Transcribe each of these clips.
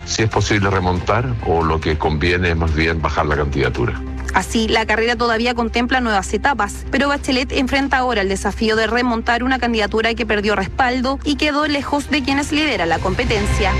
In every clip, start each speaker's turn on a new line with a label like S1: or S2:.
S1: si es posible remontar o lo que conviene es más bien bajar la candidatura.
S2: Así, la carrera todavía contempla nuevas etapas, pero Bachelet enfrenta ahora el desafío de remontar una candidatura que perdió respaldo y quedó lejos de quienes lideran la competencia.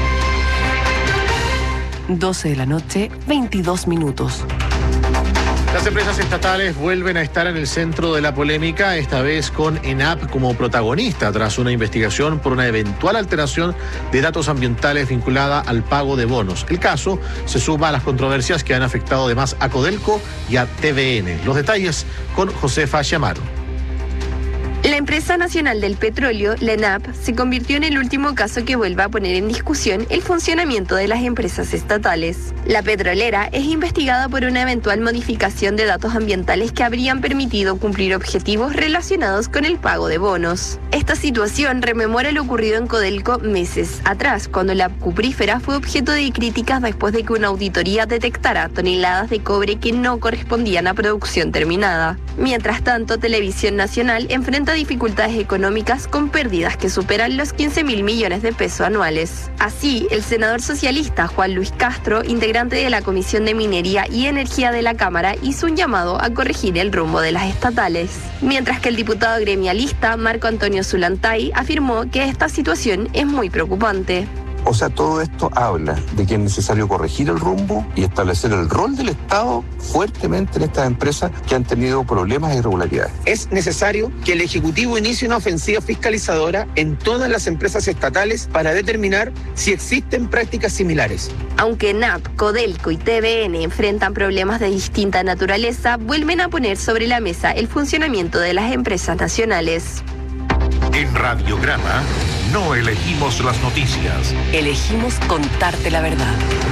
S3: 12 de la noche, 22 minutos.
S4: Las empresas estatales vuelven a estar en el centro de la polémica, esta vez con ENAP como protagonista tras una investigación por una eventual alteración de datos ambientales vinculada al pago de bonos. El caso se suma a las controversias que han afectado además a Codelco y a TVN. Los detalles con Josefa Chamaro.
S5: La empresa nacional del petróleo, la ENAP, se convirtió en el último caso que vuelve a poner en discusión el funcionamiento de las empresas estatales. La petrolera es investigada por una eventual modificación de datos ambientales que habrían permitido cumplir objetivos relacionados con el pago de bonos. Esta situación rememora lo ocurrido en Codelco meses atrás, cuando la cuprífera fue objeto de críticas después de que una auditoría detectara toneladas de cobre que no correspondían a producción terminada. Mientras tanto, Televisión Nacional enfrenta dificultades económicas con pérdidas que superan los 15.000 millones de pesos anuales. Así, el senador socialista Juan Luis Castro, integrante de la Comisión de Minería y Energía de la Cámara, hizo un llamado a corregir el rumbo de las estatales. Mientras que el diputado gremialista Marco Antonio Zulantay afirmó que esta situación es muy preocupante.
S6: O sea, todo esto habla de que es necesario corregir el rumbo y establecer el rol del Estado fuertemente en estas empresas que han tenido problemas e irregularidades.
S7: Es necesario que el Ejecutivo inicie una ofensiva fiscalizadora en todas las empresas estatales para determinar si existen prácticas similares.
S5: Aunque NAP, Codelco y TVN enfrentan problemas de distinta naturaleza, vuelven a poner sobre la mesa el funcionamiento de las empresas nacionales.
S8: En Radiograma no elegimos las noticias.
S3: Elegimos contarte la verdad.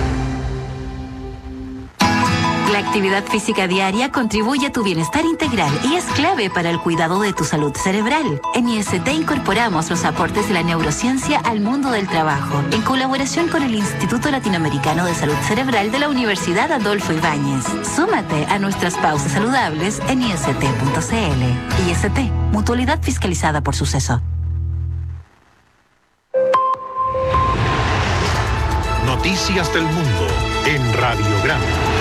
S9: La actividad física diaria contribuye a tu bienestar integral y es clave para el cuidado de tu salud cerebral. En IST incorporamos los aportes de la neurociencia al mundo del trabajo, en colaboración con el Instituto Latinoamericano de Salud Cerebral de la Universidad Adolfo Ibáñez. Súmate a nuestras pausas saludables en ist.cl. IST, mutualidad fiscalizada por Suceso.
S8: Noticias del mundo en Radiograma.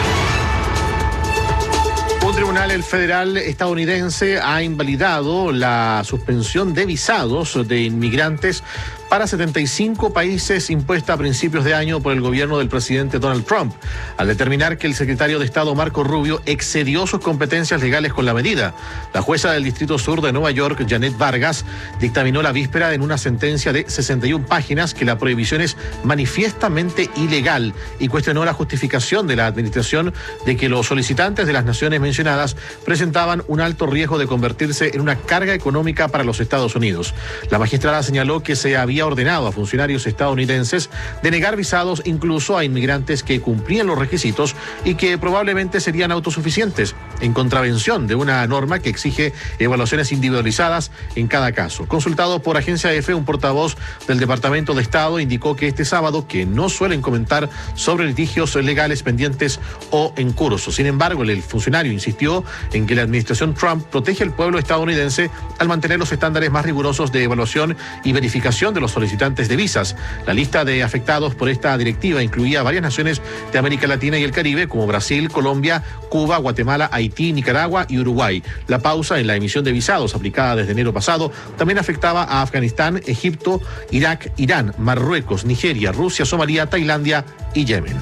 S4: Un tribunal federal estadounidense ha invalidado la suspensión de visados de inmigrantes para 75 países impuesta a principios de año por el gobierno del presidente Donald Trump, al determinar que el secretario de Estado Marco Rubio excedió sus competencias legales con la medida. La jueza del Distrito Sur de Nueva York, Janet Vargas, dictaminó la víspera en una sentencia de 61 páginas que la prohibición es manifiestamente ilegal y cuestionó la justificación de la administración de que los solicitantes de las naciones mencionadas presentaban un alto riesgo de convertirse en una carga económica para los Estados Unidos. La magistrada señaló que se había ordenado a funcionarios estadounidenses denegar visados incluso a inmigrantes que cumplían los requisitos y que probablemente serían autosuficientes, en contravención de una norma que exige evaluaciones individualizadas en cada caso. Consultado por Agencia EFE, un portavoz del Departamento de Estado indicó que este sábado que no suelen comentar sobre litigios legales pendientes o en curso. Sin embargo, el funcionario insistió en que la administración Trump protege al pueblo estadounidense al mantener los estándares más rigurosos de evaluación y verificación de los solicitantes de visas. La lista de afectados por esta directiva incluía varias naciones de América Latina y el Caribe, como Brasil, Colombia, Cuba, Guatemala, Haití, Nicaragua y Uruguay. La pausa en la emisión de visados aplicada desde enero pasado también afectaba a Afganistán, Egipto, Irak, Irán, Marruecos, Nigeria, Rusia, Somalia, Tailandia y Yemen.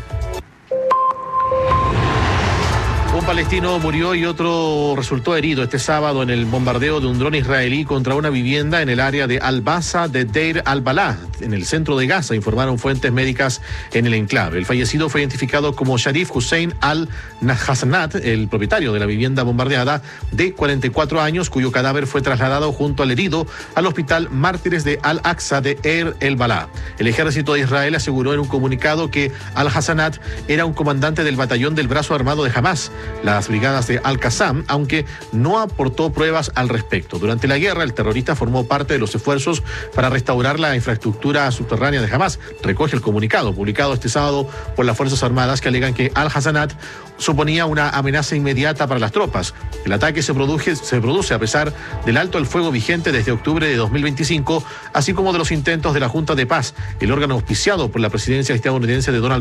S4: Un palestino murió y otro resultó herido este sábado en el bombardeo de un dron israelí contra una vivienda en el área de Al-Basa de Deir al-Balah, en el centro de Gaza, informaron fuentes médicas en el enclave. El fallecido fue identificado como Sharif Hussein al-Hassanat, el propietario de la vivienda bombardeada, de 44 años, cuyo cadáver fue trasladado junto al herido al hospital Mártires de Al-Aqsa de Deir el-Balah. El ejército de Israel aseguró en un comunicado que al-Hassanat era un comandante del batallón del brazo armado de Hamas, las brigadas de Al-Qassam, aunque no aportó pruebas al respecto. Durante la guerra, el terrorista formó parte de los esfuerzos para restaurar la infraestructura subterránea de Hamas, recoge el comunicado publicado este sábado por las Fuerzas Armadas, que alegan que Al-Hassanat suponía una amenaza inmediata para las tropas. El ataque se produce a pesar del alto el fuego vigente desde octubre de 2025, así como de los intentos de la Junta de Paz, el órgano auspiciado por la presidencia estadounidense de Donald